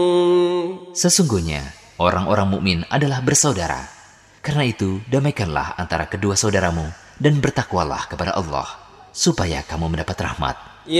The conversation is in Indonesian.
Sesungguhnya orang-orang mukmin adalah bersaudara. Karena itu, damaikanlah antara kedua saudaramu dan bertakwalah kepada Allah supaya kamu mendapat rahmat.